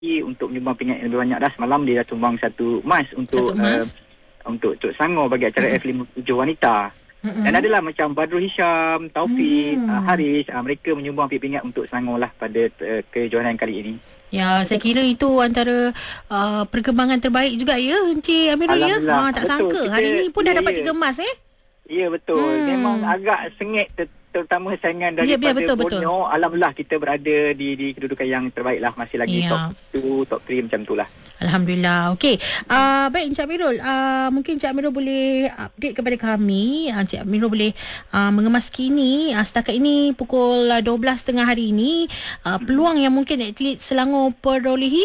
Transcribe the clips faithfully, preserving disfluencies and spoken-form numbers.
untuk menyumbang pingat yang lebih banyak dah. Semalam dia dah tumbang satu emas untuk Satu emas. Uh, untuk Tok Sangor bagi acara Mm-mm. F lima puluh tujuh wanita. Mm-mm. Dan adalah macam Badrul Hisham, Taufik, Hmm. uh, Haris, uh, mereka menyumbang pingat untuk Selangor lah pada uh, kejohanan kali ini. Ya, saya kira itu antara uh, perkembangan terbaik juga ya, Encik Amirul ya. Alhamdulillah. Ha, tak Betul, sangka kita- hari ni pun dah ya, dapat ya. tiga emas eh. Ya, betul. Hmm. Memang agak sengit ter- terutama saingan Ya, daripada ya, betul, betul. Borneo. Alhamdulillah kita berada di di kedudukan yang terbaik lah. Masih lagi Ya. top two, top three macam tu lah. Alhamdulillah. Okey. Uh, baik Encik Amirul, uh, mungkin Encik Amirul boleh update kepada kami. Uh, Encik Amirul boleh uh, mengemas kini uh, setakat ini pukul uh, dua belas tiga puluh hari ini uh, peluang yang mungkin atlet Selangor perolehi.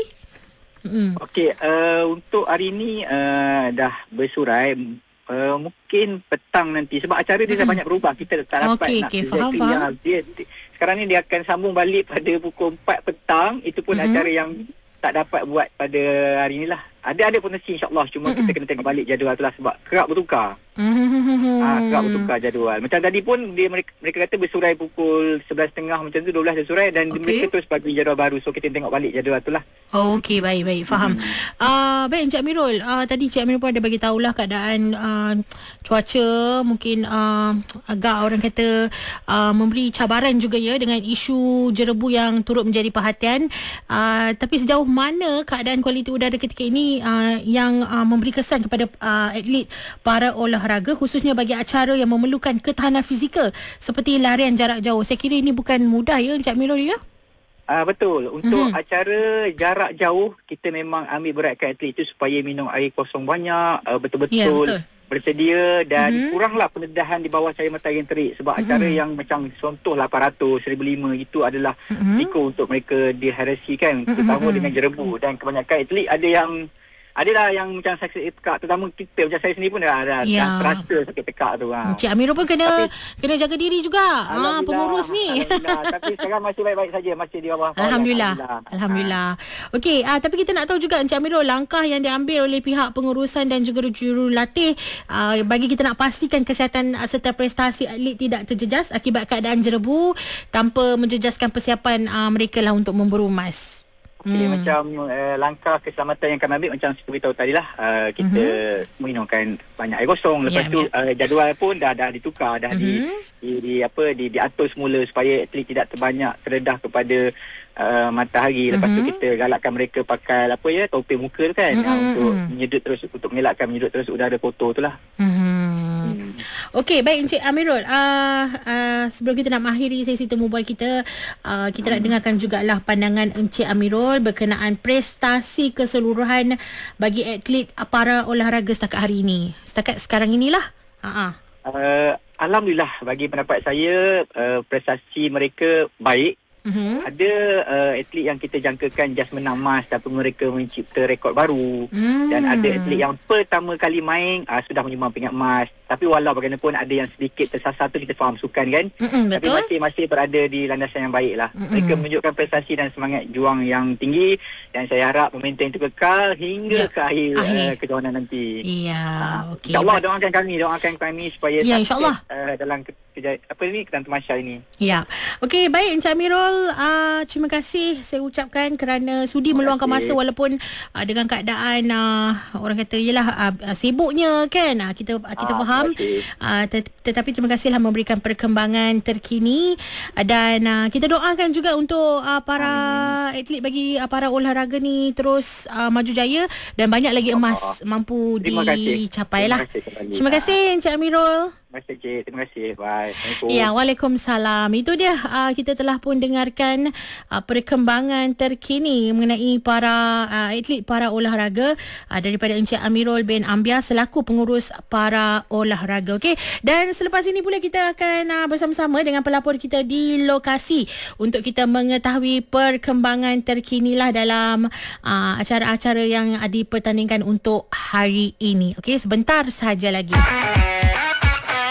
Hmm. Okey, uh, untuk hari ni uh, dah bersurai. Uh, mungkin petang nanti sebab acara dia dah Mm-mm. banyak berubah. Kita tak dapat Okey, nak okey. exactly Faham, faham. yang dia, dia- sekarang ni dia akan sambung balik pada pukul empat petang. Itu pun Mm-mm. acara yang tak dapat buat pada hari ni lah. Ada ada potensi insyaAllah. Cuma Mm-mm. kita kena tengok balik jadual tu lah sebab kerap bertukar. Hmm. Ah, kerap bertukar jadual. Macam tadi pun dia mereka, mereka kata bersurai pukul sebelas tiga puluh macam tu, dua belas dia surai dan Okey. mereka terus bagi jadual baru. So kita tengok balik jadual tu lah. Oh, okey, baik baik faham. Hmm. Uh, baik Encik Amirul, uh, tadi Encik Amirul pun ada bagi tahulah keadaan uh, cuaca mungkin uh, agak orang kata uh, memberi cabaran juga ya dengan isu jerebu yang turut menjadi perhatian. Uh, tapi sejauh mana keadaan kualiti udara ketika ini uh, yang uh, memberi kesan kepada uh, atlet para olahraga khususnya bagi acara yang memerlukan ketahanan fizikal seperti larian jarak jauh. Saya kira ini bukan mudah ya Encik Amirul ya. Ah betul. Untuk Mhm. acara jarak jauh kita memang ambil beratkan atlet itu supaya minum air kosong banyak, uh, Ya, betul-betul betul. bersedia dan Mhm. kuranglah pendedahan di bawah cahaya matahari yang terik sebab acara Mhm. yang macam contoh lapan ratus, seribu lima itu adalah Mhm. risiko untuk mereka diharasi kan, terutama Mhm. dengan jerebu dan kebanyakan atlet ada yang adalah yang macam sakit tekak, terutama kita macam saya sendiri pun dah, dah, Ya. dah terasa sakit tekak tu. Ha. Encik Amirul pun kena Tapi- kena jaga diri juga. Ah, Alhamdulillah, pengurus ni. Alhamdulillah. Tapi sekarang masih baik-baik saja, masih di bawah. Alhamdulillah. Alhamdulillah. Okey, ah tapi kita nak tahu juga Encik Amirul langkah yang diambil oleh pihak pengurusan dan juga jurulatih ah, bagi kita nak pastikan kesihatan ah, serta prestasi atlet tidak terjejas akibat keadaan jerebu tanpa menjejaskan persiapan ah, mereka lah untuk memburu emas. Okay, Hmm. macam uh, langkah keselamatan yang kami ambil macam saya beritahu tadi lah, uh, kita mm-hmm. minumkan banyak air kosong. Lepas Ya, tu ya. uh, jadual pun dah dah ditukar, dah di, Mhm. di, di apa di diatur semula supaya atlet tidak terbanyak terdedah kepada uh, matahari. Lepas Mhm. tu kita galakkan mereka pakai apa ya, topeng muka tu kan, Mhm, uh, untuk mhm. menyedut terus, untuk mengelakkan menyedut terus udara kotor tu lah. Hmm. Hmm. Okey, baik Encik Amirul. Uh, uh, sebelum kita nak mengakhiri sesi temu bual kita, uh, kita nak dengarkan jugalah pandangan Encik Amirul berkenaan prestasi keseluruhan bagi atlet uh, para olahraga setakat hari ini. Setakat sekarang inilah. Ha-ha. Uh, Alhamdulillah bagi pendapat saya, uh, prestasi mereka baik. Mhm. Ada uh, atlet yang kita jangkakan just menang emas tapi mereka mencipta rekod baru. Hmm. Dan ada atlet yang pertama kali main uh, sudah menyumbang pingat emas. Tapi walau bagaimanapun ada yang sedikit tersasar tu, kita faham sukan kan. Mm-mm, Tapi betul. masih masih berada di landasan yang baik lah. Mm-mm. Mereka menunjukkan prestasi dan semangat juang yang tinggi. Dan saya harap momentum itu kekal hingga Ya, ke akhir, akhir. Uh, kejohanan nanti. Iya, Ah, okey. InsyaAllah doakan kami, doakan kami supaya Ya, sukses, insyaAllah. uh, dalam ke, keja, apa ni, ketan Tamasya ini. Ya. Okey, baik Encik Amirul, uh, terima kasih saya ucapkan kerana sudi Terima meluangkan kasih. masa walaupun uh, dengan keadaan uh, orang kata yalah uh, sibuknya kan. Uh, kita uh, kita Ah, faham. terima kasih. Uh, tet- tetapi terima kasihlah memberikan perkembangan terkini uh, dan uh, kita doakan juga untuk uh, para Amin. atlet bagi uh, para olahraga ni terus uh, maju jaya dan banyak lagi emas InsyaAllah. mampu Terima kasih. dicapai Terima lah. kasih kembali. Terima kasih Encik Amirul. Terima kasih, Cik. Terima kasih. Bye. Assalamualaikum. Ya, Waalaikumsalam. Itu dia uh, kita telah pun dengarkan uh, perkembangan terkini mengenai para uh, atlet para olahraga uh, daripada Encik Amirul bin Ambia selaku pengurus para olahraga. Okey. Dan selepas ini pula kita akan uh, bersama-sama dengan pelapor kita di lokasi untuk kita mengetahui perkembangan terkini lah dalam uh, acara-acara yang uh, dipertandingkan untuk hari ini. Okey, sebentar saja lagi.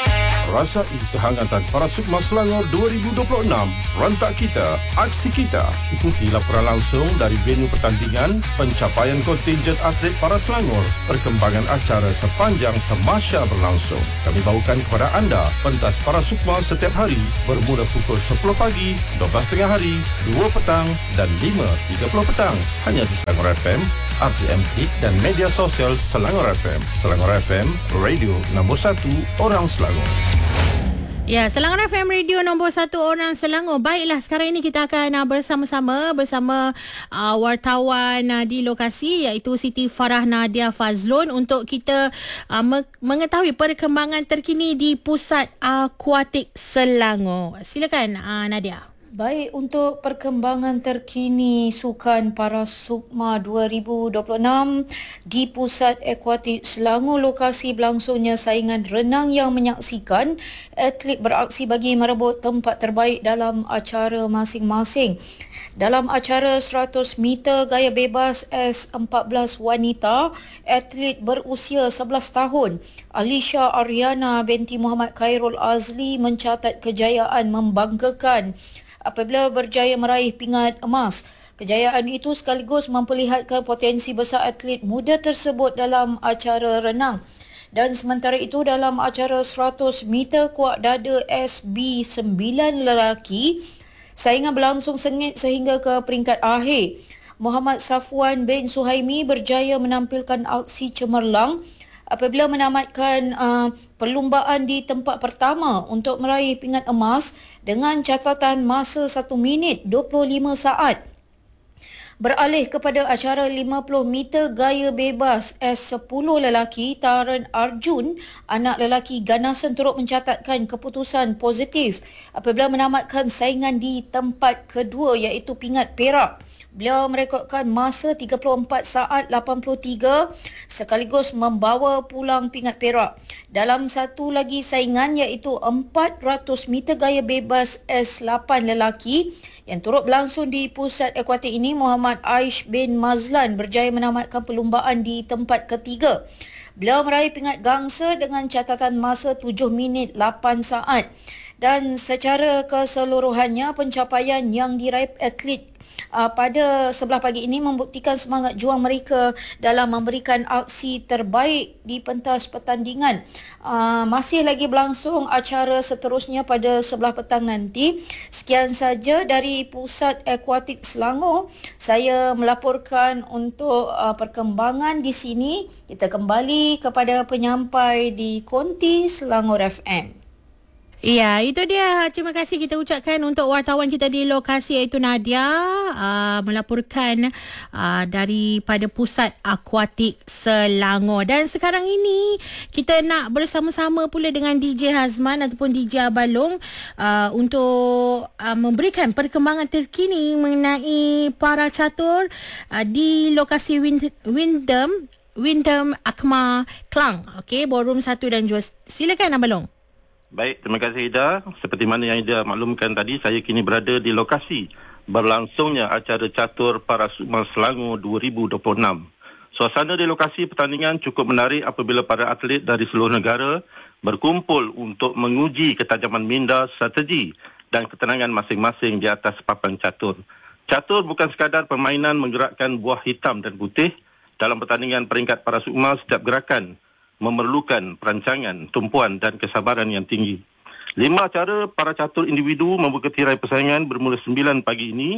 Rasai kehangatan Parasukma Selangor dua ribu dua puluh enam. Rentak kita, aksi kita. Ikuti laporan langsung dari venue pertandingan, pencapaian kontinjen atlet para Selangor, perkembangan acara sepanjang tamasya berlangsung. Kami bawakan kepada anda pentas Parasukma setiap hari bermula pukul sepuluh pagi, dua belas tengah hari, dua petang dan lima tiga puluh petang. Hanya di Selangor F M, R T M Hit dan media sosial Selangor F M. Selangor F M, radio nombor satu orang Selangor. Ya, Selangor F M Radio nombor satu orang Selangor. Baiklah, sekarang ini kita akan uh, bersama-sama bersama uh, wartawan uh, di lokasi iaitu Siti Farah Nadia Fazlun untuk kita uh, me- mengetahui perkembangan terkini di Pusat Akuatik Selangor. Silakan uh, Nadia. Baik, untuk perkembangan terkini Sukan Parasukma dua ribu dua puluh enam di Pusat Akuatik Selangor, lokasi berlangsungnya saingan renang yang menyaksikan atlet beraksi bagi merebut tempat terbaik dalam acara masing-masing. Dalam acara seratus meter gaya bebas S empat belas wanita, atlet berusia sebelas tahun, Alisha Ariana binti Muhammad Khairul Azli mencatat kejayaan membanggakan apabila berjaya meraih pingat emas. Kejayaan itu sekaligus memperlihatkan potensi besar atlet muda tersebut dalam acara renang. Dan sementara itu, dalam acara seratus meter kuat dada S B sembilan lelaki, saingan berlangsung sengit sehingga ke peringkat akhir. Muhammad Safwan bin Suhaimi berjaya menampilkan aksi cemerlang apabila menamatkan uh, perlumbaan di tempat pertama untuk meraih pingat emas dengan catatan masa satu minit dua puluh lima saat. Beralih kepada acara lima puluh meter gaya bebas S sepuluh lelaki, Taran Arjun, anak lelaki ganasan, turut mencatatkan keputusan positif apabila menamatkan saingan di tempat kedua iaitu pingat perak. Beliau merekodkan masa tiga puluh empat saat lapan puluh tiga sekaligus membawa pulang pingat perak. Dalam satu lagi saingan iaitu empat ratus meter gaya bebas S lapan lelaki yang turut berlangsung di pusat akuatik ini, Muhammad Aish bin Mazlan berjaya menamatkan perlumbaan di tempat ketiga. Beliau meraih pingat gangsa dengan catatan masa tujuh minit lapan saat. Dan secara keseluruhannya, pencapaian yang diraih atlet uh, pada sebelah pagi ini membuktikan semangat juang mereka dalam memberikan aksi terbaik di pentas pertandingan. Uh, masih lagi berlangsung acara seterusnya pada sebelah petang nanti. Sekian saja dari Pusat Akuatik Selangor. Saya melaporkan untuk uh, perkembangan di sini. Kita kembali kepada penyampai di Konti Selangor F M. Ya, itu dia. Terima kasih kita ucapkan untuk wartawan kita di lokasi iaitu Nadia uh, melaporkan uh, daripada Pusat Akuatik Selangor. Dan sekarang ini kita nak bersama-sama pula dengan D J Hazman ataupun D J Abalong uh, untuk uh, memberikan perkembangan terkini mengenai para catur uh, di lokasi Wind- Windham Windham Akma Klang. Okey, ballroom satu dan dua. Silakan Abalong. Baik, terima kasih Ida. Seperti mana yang Ida maklumkan tadi, saya kini berada di lokasi berlangsungnya acara catur Parasukma Selangor dua ribu dua puluh enam. Suasana di lokasi pertandingan cukup menarik apabila para atlet dari seluruh negara berkumpul untuk menguji ketajaman minda, strategi dan ketenangan masing-masing di atas papan catur. Catur bukan sekadar permainan menggerakkan buah hitam dan putih. Dalam pertandingan peringkat Parasukma, setiap gerakan memerlukan perancangan, tumpuan dan kesabaran yang tinggi. Lima acara para catur individu membuka tirai persaingan bermula sembilan pagi ini.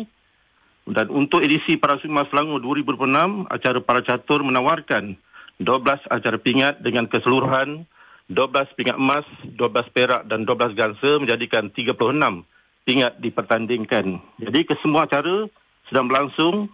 Dan untuk edisi Parasukma Selangor dua ribu dua puluh enam, acara para catur menawarkan dua belas acara pingat dengan keseluruhan dua belas pingat emas, dua belas perak dan dua belas gangsa, menjadikan tiga puluh enam pingat dipertandingkan. Jadi kesemua acara sedang berlangsung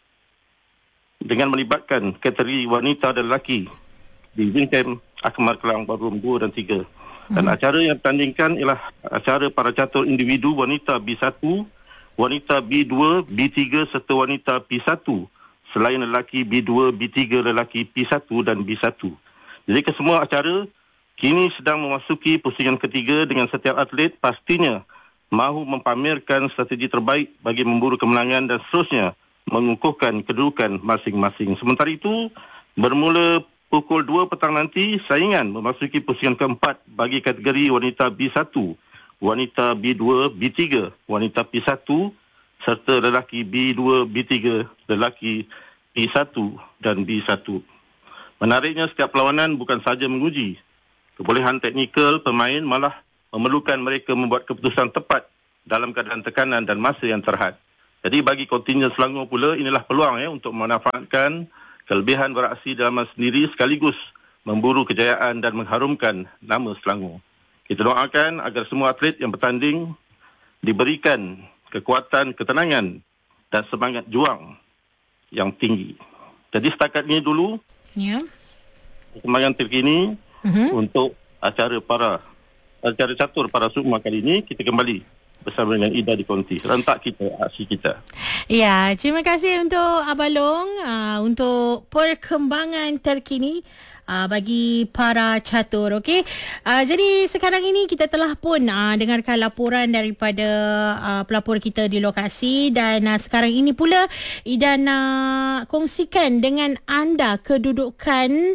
dengan melibatkan kategori wanita dan lelaki di Windham Akmal Kelang Ballroom dua dan tiga. Dan hmm. acara yang bertandingkan ialah acara para catur individu wanita B satu, wanita B dua, B tiga serta wanita P satu. Selain lelaki B dua, B tiga, lelaki P satu dan B satu. Jadi kesemua acara kini sedang memasuki pusingan ketiga dengan setiap atlet pastinya mahu mempamerkan strategi terbaik bagi memburu kemenangan dan seterusnya mengukuhkan kedudukan masing-masing. Sementara itu, bermula pukul dua petang nanti, saingan memasuki pusingan keempat bagi kategori wanita B satu, wanita B dua, B tiga, wanita P satu serta lelaki B dua, B tiga, lelaki P satu dan B satu. Menariknya, setiap perlawanan bukan sahaja menguji kebolehan teknikal pemain, malah memerlukan mereka membuat keputusan tepat dalam keadaan tekanan dan masa yang terhad. Jadi bagi kontingen Selangor pula, inilah peluang ya untuk memanfaatkan kelebihan beraksi dalam sendiri sekaligus memburu kejayaan dan mengharumkan nama Selangor. Kita doakan agar semua atlet yang bertanding diberikan kekuatan, ketenangan dan semangat juang yang tinggi. Jadi setakat ini dulu Ya. perkembangan terkini Mhm. untuk acara para acara catur para sukma kali ini. Kita kembali bersama dengan Ida di Konti. Rentak kita, aksi kita. Ya, terima kasih untuk Abalong uh, untuk perkembangan terkini uh, bagi para catur. Okey. Uh, jadi sekarang ini kita telah pun uh, dengarkan laporan daripada uh, pelapor kita di lokasi, dan uh, sekarang ini pula Ida nak kongsikan dengan anda kedudukan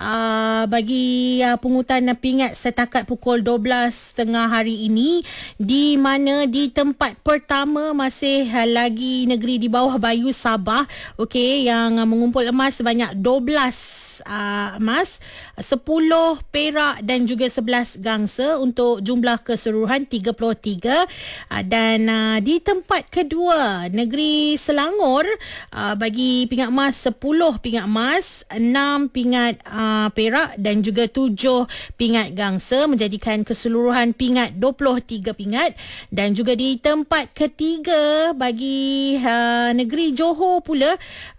uh, bagi uh, pungutan pingat setakat pukul dua belas tiga puluh hari ini, di mana di tempat pertama masih uh, lagi negeri di bawah Bayu Sabah, okey, yang uh, mengumpul emas sebanyak dua belas Uh, emas, sepuluh perak dan juga sebelas gangsa untuk jumlah keseluruhan tiga puluh tiga. Uh, dan uh, di tempat kedua negeri Selangor uh, bagi pingat emas sepuluh pingat emas, enam pingat uh, perak dan juga tujuh pingat gangsa, menjadikan keseluruhan pingat dua puluh tiga pingat. Dan juga di tempat ketiga bagi uh, negeri Johor pula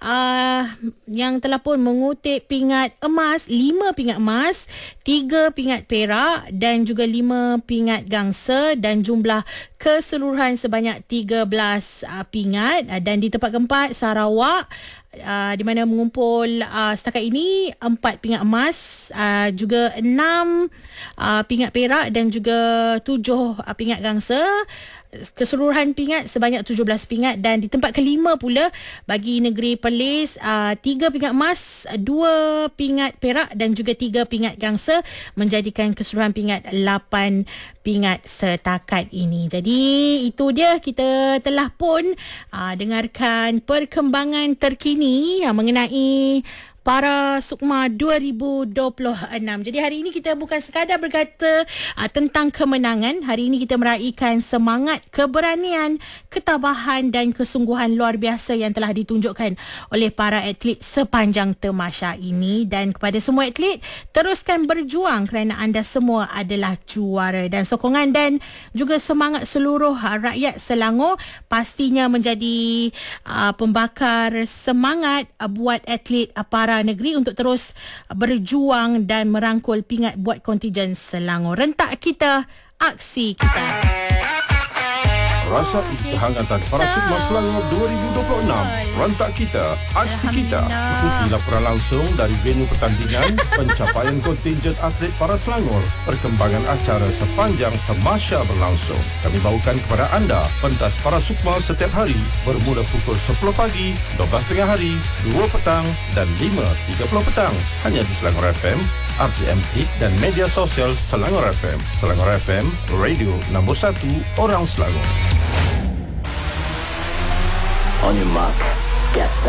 uh, yang telah pun mengutip pingat emas, lima pingat emas, tiga pingat perak dan juga lima pingat gangsa, dan jumlah keseluruhan sebanyak tiga belas uh, pingat. Uh, dan di tempat keempat Sarawak, Uh, di mana mengumpul uh, setakat ini empat pingat emas, uh, juga enam uh, pingat perak dan juga tujuh uh, pingat gangsa, keseluruhan pingat sebanyak tujuh belas pingat. Dan di tempat kelima pula bagi negeri Perlis, uh, tiga pingat emas, dua pingat perak dan juga tiga pingat gangsa, menjadikan keseluruhan pingat lapan pingat setakat ini. Jadi itu dia, kita telah pun uh, dengarkan perkembangan terkini yang mengenai Para Sukma dua ribu dua puluh enam. Jadi hari ini kita bukan sekadar berkata uh, tentang kemenangan. Hari ini kita meraihkan semangat, keberanian, ketabahan dan kesungguhan luar biasa yang telah ditunjukkan oleh para atlet sepanjang temasya ini. Dan kepada semua atlet, teruskan berjuang kerana anda semua adalah juara. Dan sokongan dan juga semangat seluruh uh, rakyat Selangor pastinya menjadi uh, pembakar semangat uh, buat atlet uh, para negeri untuk terus berjuang dan merangkul pingat buat kontingen Selangor. Rentak kita, aksi kita. Rasa kehangatan para Sukma Selangor dua ribu dua puluh enam. Rentak kita, aksi kita. Ikuti laporan langsung dari venue pertandingan, pencapaian kontingen atlet para Selangor, perkembangan acara sepanjang temasya berlangsung. Kami bawakan kepada anda pentas para Sukma setiap hari bermula pukul sepuluh pagi, dua belas tengah hari, dua petang dan lima tiga puluh petang. Hanya di Selangor F M, R T M Hit dan media sosial Selangor F M. Selangor F M, radio nombor satu orang Selangor. On your mark, get set.